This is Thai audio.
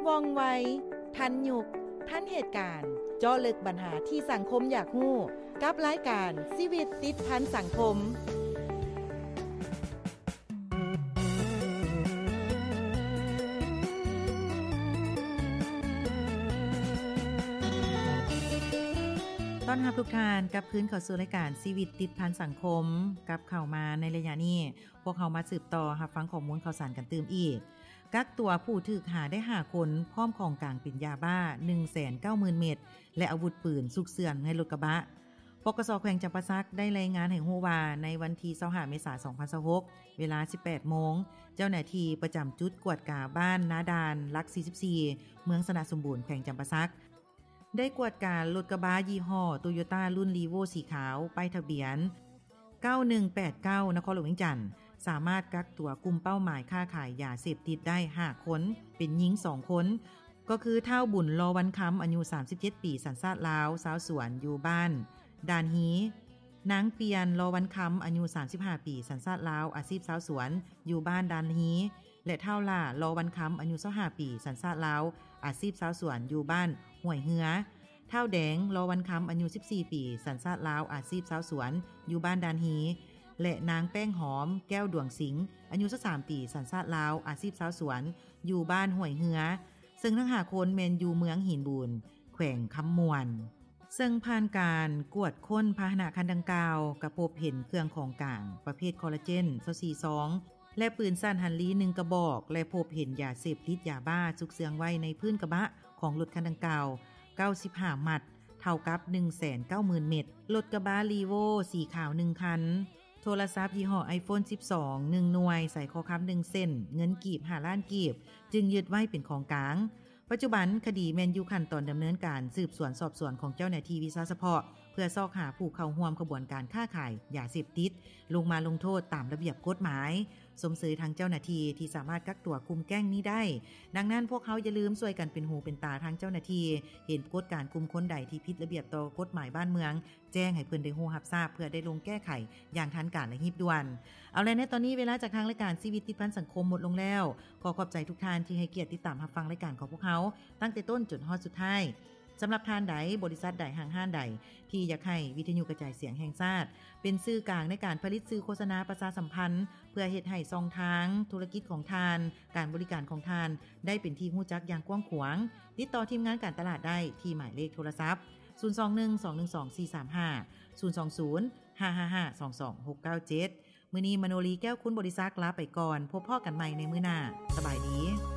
ว่องไวทันยุคทันเหตุการณ์เจาะลึกปัญหาที่สังคมอยากรู้กับรายการชีวิตติดพันสังคมต้อนรับทุกท่านกับคืนเข้าสู่รายการชีวิตติดพันสังคมกับเข้ามาในระยะนี้พวกเรามาสืบต่อรับฟังข้อมูลข่าวสารกันตื่มอีกกักตัวผู้ถูกหาได้5คนพร้อมของกลางเป็นยาบ้า 190,000 เม็ดและอาวุธปืนสุกเสื่อนในรถกระบะปกส.แขวงจำปาสักได้รายงานให้รู้ว่าในวันที่25เมษายน2026เวลา 18 โมงเจ้าหน้าที่ประจำจุดกวดกาบ้านนาดานลัก44เมืองสนะสมบูรณ์แขวงจำปาสักได้กวดการรถกระบะยี่ห้อ Toyota รุ่น Levo สีขาวป้ายทะเบียน9189นครหลวงเวียงจันทน์สามารถกักตัวกลุ่มเป้าหมายค้าขายยาเสพติดได้5คนเป็นหญิง2คนก็คือเฒ่าบุญรอวันคำอายุ37ปีสัญชาติลาวชาวสวนอยู่บ้านดานฮีนางเปียนรอวันคำอายุ35ปีสัญชาติลาวอาชีพชาวสวนอยู่บ้านดานฮีและเฒ่าล่ารอวันคำอายุ25ปีสัญชาติลาวอาชีพชาวสวนอยู่บ้านห้วยเหือเฒ่าแดงรอวันคำอายุ14ปีสัญชาติลาวอาชีพชาวสวนอยู่บ้านดานฮีและนางแป้งหอมแก้วดวงสิงห์อายุ23ปีสัญชาติลาวอาชีพชาวสวนอยู่บ้านห้วยเหือซึ่งทั้ง5คนแม่นอยู่เมืองหินบูนแขวงคำมวนซึ่งผ่านการกวดค้นพาหนะคันดังกล่าวก็พบเห็นเครื่องของกลางประเภทคอลลาเจน24ซองและปืนสั้นฮันลี1กระบอกและพบเห็นยาเสพติดยาบ้าซุกเสืองไว้ในพื้นกระบะของรถคันดังกล่าว95มัดเท่ากับ 190,000 เม็ดรถกระบะลีโวสีขาว1คันโทรศัพท์ยี่ห้อ iPhone 12 1หน่วยใส่ข้อค้ำ1เส้นเงินกีบ5ล้านกีบจึงยึดไว้เป็นของกลางปัจจุบันคดีแม่นอยู่ขั้นตอนดำเนินการสืบสวนสอบสวนของเจ้าหน้าที่วิชาเฉพาะเพื่อซอกหาผู้เข้าร่วมขบวนการค้าขายยาเสพติดลงมาลงโทษตามระเบียบกฎหมายสมสื่อทางเจ้าหน้าที่ที่สามารถกักตัวคุมแก๊งนี้ได้ดังนั้นพวกเขาอย่าลืมช่วยกันเป็นหูเป็นตาทางเจ้าหน้าที่เห็นกฎการคุมคนใดที่ผิดระเบียบต่อกฎหมายบ้านเมืองแจ้งให้เพิ่นได้ฮู้รับทราบเพื่อได้ลงแก้ไขอย่างทันการและรีบด่วนเอาล่ะในตอนนี้เวลาจากทางรายการชีวิตติดพันสังคมหมดลงแล้วขอขอบใจทุกท่านที่ให้เกียรติติดตามรับฟังรายการของพวกเขาตั้งแต่ต้นจนฮอดสุดท้ายสำหรับท่านใดบริษัทใดห้างห้านใดที่อยากให้วิทยุกระจายเสียงแห่งชาติเป็นสื่อกลางในการผลิตสื่อโฆษณาประชาสัมพันธ์เพื่อเฮ็ดให้ช่องทางธุรกิจของท่านการบริการของท่านได้เป็นที่รู้จักอย่างกว้างขวางติดต่อทีมงานการตลาดได้ที่หมายเลขโทรศัพท์021-212-435 020-555-22697มื้อนี้มโนรีแก้วคุณบริษัทลาไปก่อนพบพ่อกันใหม่ในมื้อหน้าสบายดี